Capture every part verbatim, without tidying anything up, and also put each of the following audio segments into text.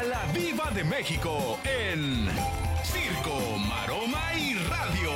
la Diva de México en Circo, Maroma y Radio.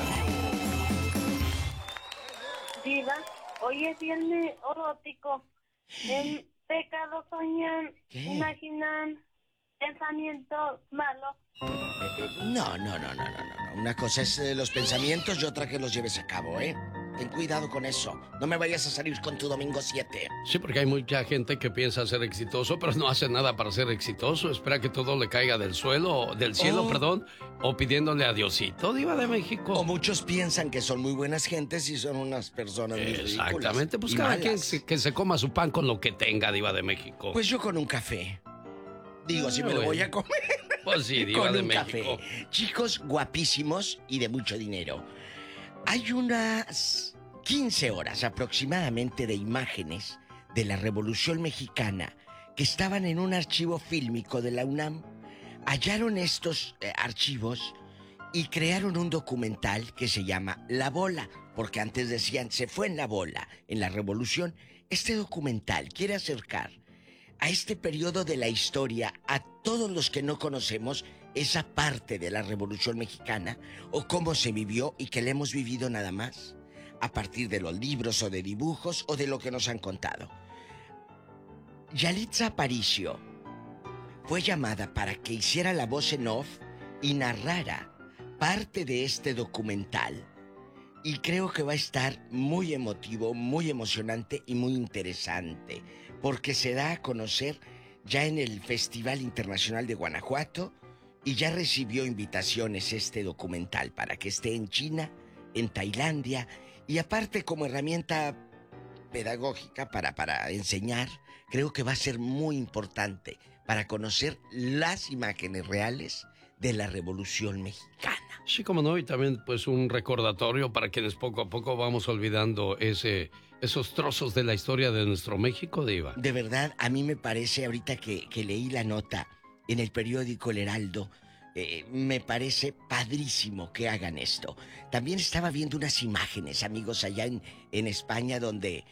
Diva, hoy es viernes erótico. En pecado soñan, ¿Qué? imaginan, pensamientos malos. No, no, no, no, no, no. Una cosa es eh, los pensamientos y otra que los lleves a cabo, ¿eh? Ten cuidado con eso. No me vayas a salir con tu domingo siete. Sí, porque hay mucha gente que piensa ser exitoso, pero no hace nada para ser exitoso. Espera que todo le caiga del suelo, del cielo, Oh. perdón, o pidiéndole a Diosito, Diva de México. O muchos piensan que son muy buenas gentes y son unas personas muy ridículas. Exactamente, pues y cada malas. quien se- que se coma su pan con lo que tenga, Diva de México. Pues yo con un café. Digo, si me lo Bueno. voy a comer. Pues sí, Diva con de un México. café. Chicos guapísimos y de mucho dinero. Hay unas quince horas aproximadamente de imágenes de la Revolución Mexicana que estaban en un archivo fílmico de la UNAM. Hallaron estos eh, archivos y crearon un documental que se llama La Bola, porque antes decían se fue en la bola en la Revolución. Este documental quiere acercar a este periodo de la historia a todos los que no conocemos esa parte de la Revolución Mexicana o cómo se vivió y que la hemos vivido nada más a partir de los libros o de dibujos o de lo que nos han contado. Yalitza Aparicio fue llamada para que hiciera la voz en off y narrara parte de este documental. Y creo que va a estar muy emotivo, muy emocionante y muy interesante, porque se da a conocer ya en el Festival Internacional de Guanajuato y ya recibió invitaciones este documental para que esté en China, en Tailandia y aparte como herramienta pedagógica para, para enseñar, creo que va a ser muy importante para conocer las imágenes reales de la Revolución Mexicana. Sí, como no, y también pues un recordatorio para quienes poco a poco vamos olvidando ese, esos trozos de la historia de nuestro México, Diva. De verdad, a mí me parece, ahorita que, que leí la nota en el periódico El Heraldo, eh, me parece padrísimo que hagan esto. También estaba viendo unas imágenes, amigos, allá en, en España, donde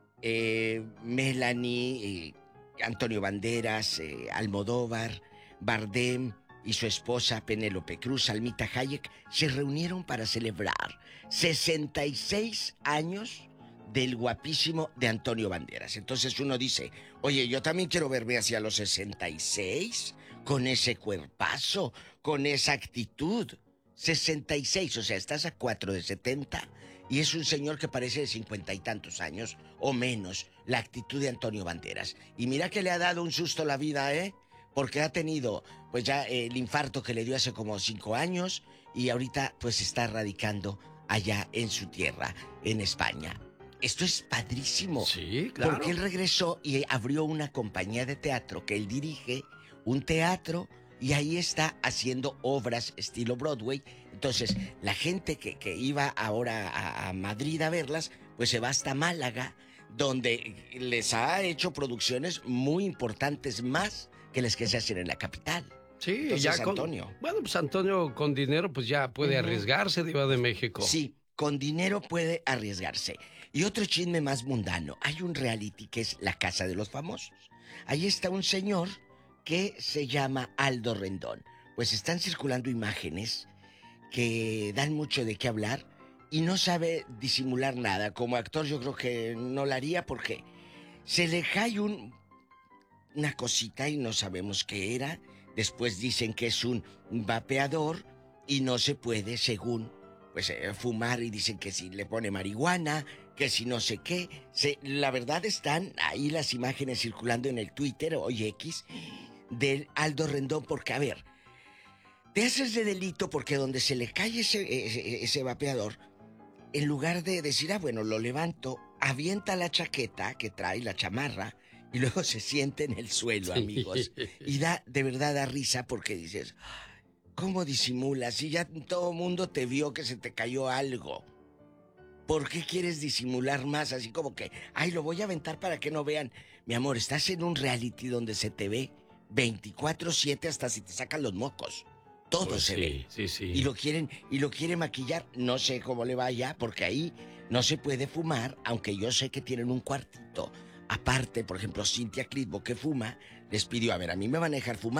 eh, Melanie, eh, Antonio Banderas, eh, Almodóvar, Bardem y su esposa Penélope Cruz, Salmita Hayek, se reunieron para celebrar sesenta y seis años del guapísimo de Antonio Banderas. Entonces uno dice, oye, yo también quiero verme hacia los sesenta y seis, con ese cuerpazo, con esa actitud. sesenta y seis, o sea, estás a cuatro de setenta y es un señor que parece de cincuenta y tantos años o menos, la actitud de Antonio Banderas. Y mira que le ha dado un susto la vida, ¿eh? Porque ha tenido, pues ya eh, el infarto que le dio hace como cinco años y ahorita pues está radicando allá en su tierra, en España. Esto es padrísimo. Sí, claro. Porque él regresó y abrió una compañía de teatro que él dirige, un teatro, y ahí está haciendo obras estilo Broadway. Entonces, la gente que, que iba ahora a, a Madrid a verlas, pues se va hasta Málaga, donde les ha hecho producciones muy importantes, más que las que se hacen en la capital. Sí, Entonces, ya con, Antonio. Bueno, pues Antonio con dinero pues ya puede Ujú. arriesgarse, Diva de México. Sí, con dinero puede arriesgarse. Y otro chisme más mundano. Hay un reality que es La Casa de los Famosos. Ahí está un señor que se llama Aldo Rendón. Pues están circulando imágenes que dan mucho de qué hablar y no sabe disimular nada. Como actor yo creo que no lo haría porque se le cae un, una cosita y no sabemos qué era. Después dicen que es un vapeador y no se puede, según, pues eh, fumar, y dicen que si le pone marihuana, que si no sé qué. Se, la verdad están ahí las imágenes circulando en el Twitter o X del Aldo Rendón, porque a ver, te haces de delito porque donde se le cae ese, ese, ese vapeador, en lugar de decir, ah, bueno, lo levanto, avienta la chaqueta que trae, la chamarra, y luego se siente en el suelo, amigos. Y da, de verdad da risa porque dices, ¿cómo disimulas? Si ya todo el mundo te vio que se te cayó algo. ¿Por qué quieres disimular más? Así como que, ay, lo voy a aventar para que no vean. Mi amor, estás en un reality donde se te ve veinticuatro siete hasta si te sacan los mocos. Todo Pues se sí, ve. sí, sí. Y lo quieren, y lo quiere maquillar. No sé cómo le vaya, porque ahí no se puede fumar, aunque yo sé que tienen un cuartito. Aparte, por ejemplo, Cintia Clitbo, que fuma, les pidió, a ver, a mí me van a dejar fumar.